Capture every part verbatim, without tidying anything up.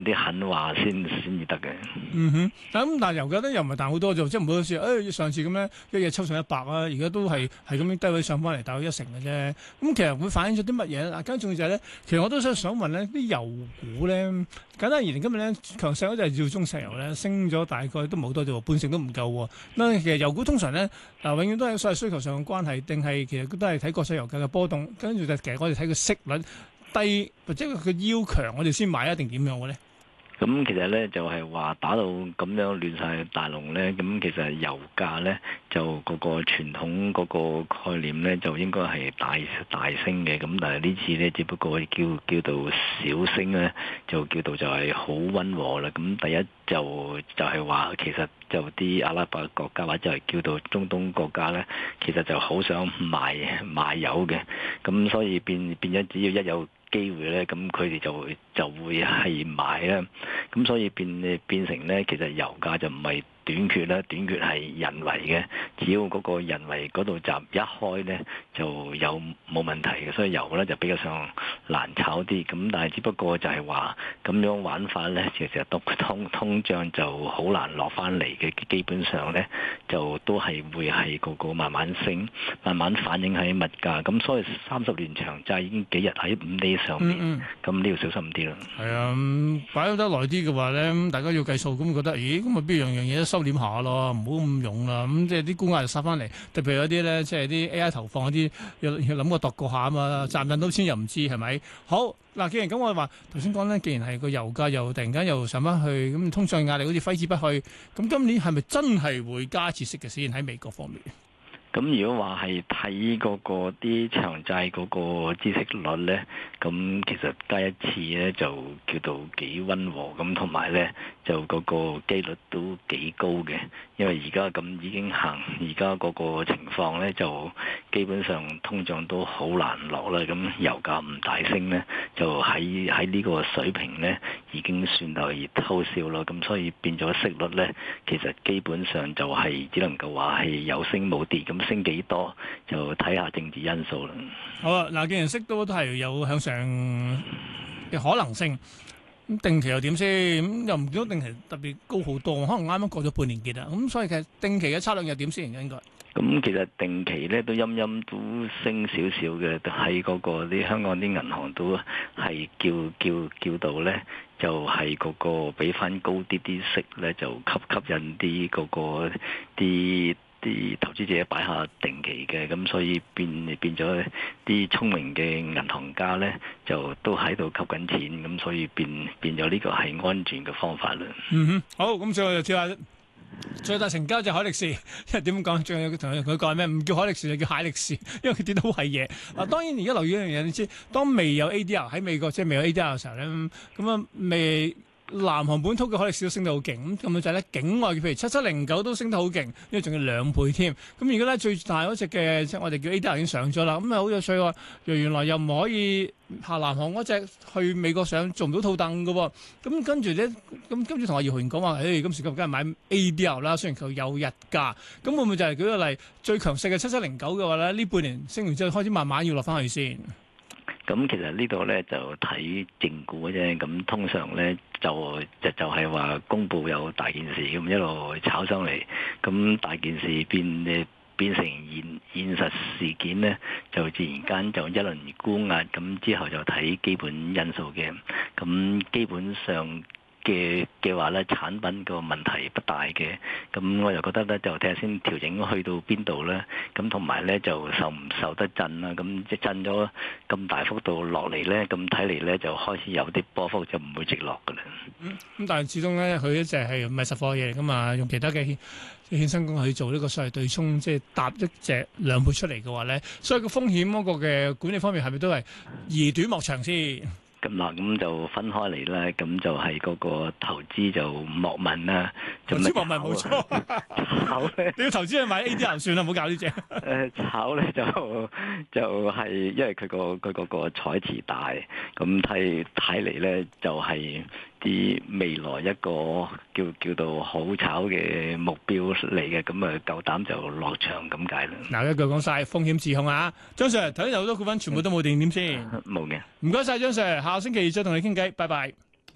啲狠話先先至得嘅。 嗯哼，咁但係油價咧又唔係彈好多啫，即係唔好好似誒上次咁咧，一日抽上一百啊，而家都係係咁樣低位上翻嚟，大概一成嘅啫。咁其實會反映咗啲乜嘢咧？嗱，跟住就係咧，其實我都想想問咧，啲油股咧，簡單而言，今日咧強勢嗰就係照中石油咧，升咗大概都冇多啫喎，半成都唔夠喎。嗱，其實油股通常咧，嗱永遠都係所謂需求上嘅關係，定係其實都係睇國際油價嘅波動，跟住就其實我哋睇個息率低或者佢腰強，我哋先買一定點樣嘅咧？ 咁其實咧就係話打到咁樣亂晒大龍咧，咁其實油價咧就嗰個傳統嗰個概念咧就應該係大大升嘅，咁但係呢次咧只不過叫叫做小升咧，就叫做就係好溫和啦。咁第一就就係話其實就啲阿拉伯國家或者係叫做中東國家咧，其實就好想賣賣油嘅，咁所以變變咗只要一有機會咧，咁佢哋就會就會係買啦，咁所以變變成咧，其實油價就唔係短缺啦，短缺係人為嘅，只要嗰個人為嗰度閘一開咧，就有冇問題嘅，所以油咧就比較上難炒啲，咁但係只不過就係話咁樣玩法咧，其實通通通脹就好難落翻嚟嘅，基本上咧就都係會係個個慢慢升，慢慢反映喺物價，咁所以三十年長債已經幾日喺五厘上面，咁呢、嗯嗯、要小心啲啦。 係啊，擺得耐啲嘅話咧，大家要計數，咁覺得，咦，咁啊邊樣樣嘢都收斂下咯，唔好咁勇啦。咁即係啲沽壓就殺翻嚟，特別有啲咧，即係啲 A I 投放嗰啲，要要諗過度過下啊嘛，賺唔賺到錢又唔知係咪？好嗱，既然咁，我話頭先講咧，既然係個油價又突然間又上翻去，咁通脹壓力好似揮之不去，咁今年係咪真係會加一次息嘅先喺美國方面？ 咁如果話係睇嗰個啲長債嗰個孳息率咧，咁其實加一次咧就叫做幾溫和，咁同埋咧就嗰個機率都幾高嘅，因為而家咁已經行，而家嗰個情況咧就基本上通脹都好難落啦，咁油價唔大升咧，就喺喺呢個水平咧已經算係偷笑啦，咁所以變咗息率咧，其實基本上就係只能夠話係有升冇跌咁。升幾多就睇下政治因素啦。 好啊，嗱，既然息都都係有向上嘅可能性，咁定期又點先？咁又唔見到定期特別高好多，可能啱啱過咗半年結啦。咁所以其實定期嘅策略又點先應該？ 咁其實定期咧都陰陰都升少少嘅，喺嗰個啲香港啲銀行都係叫叫叫到咧，就係嗰個俾翻高啲啲息咧，就吸吸引啲嗰個啲。啲投資者擺下定期嘅，咁所以變變咗啲聰明嘅銀行家咧，就都喺度吸緊錢，咁所以變變咗呢個係安全嘅方法啦。 嗯哼，好，咁最後就跳下最大成交就海力士，因為點講？仲有同佢講咩？唔叫海力士就叫蟹力士，因為佢跌得好係嘢。嗱，當然而家留意一樣嘢，你知當未有 A D R 喺美國，即係未有 A D R 嘅時候咧，咁啊未。南韓本土嘅海力士都升得好勁，咁就係咧境外嘅，譬如七七零九都升得好勁，因為仲要兩倍添。咁而家咧最大嗰隻嘅，即係我哋叫 A D R 已經上咗啦。咁啊好有趣喎，原來又唔可以下南韓嗰隻去美國上，做唔到套凳嘅喎。咁跟住咧，咁跟住同阿姚浩然講話，誒、哎、今時今日梗係買 A D R 啦，雖然佢有日價。咁會唔會就係舉個例，最強勢嘅七七零九嘅話咧，呢半年升完之後開始慢慢要落翻去先？ 咁其實呢度咧就睇正股嘅啫，咁通常咧就就就係話公佈有大件事咁一路炒上嚟，咁大件事變誒變成現現實事件咧，就自然間就一輪沽壓，咁之後就睇基本因素嘅，咁基本上。嘅嘅話咧，產品個問題不大嘅，咁我又覺得咧就睇下先調整去到邊度咧，咁同埋咧就受唔受得震啦，咁即係震咗咁大幅度落嚟咧，咁睇嚟咧就開始有啲波幅就唔會直落噶啦。 嗯，咁但係始終咧佢一隻係唔係實貨嘢嚟噶嘛，用其他嘅衍生工去做呢個所謂對沖，即係搭一隻兩倍出嚟嘅話咧，所以個風險嗰個嘅管理方面係咪都係宜短莫長先？ 咁嗱，咁就分開嚟啦，咁就係嗰個投資就莫問啦。 投資莫問冇錯， 炒咧你要投資去買 A D R 算啦，唔好搞呢隻。 誒炒咧就就係因為佢個佢嗰個彩池大，咁睇睇嚟咧就係啲未來一個叫叫做好炒嘅目標嚟嘅，咁啊夠膽就落場咁解啦。 嗱，一句講晒風險自控啊，張 Sir 頭先有好多股份全部都冇定點先， 冇嘅。 唔該晒張 Sir，下個星期再同你傾偈，拜拜。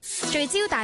聚焦大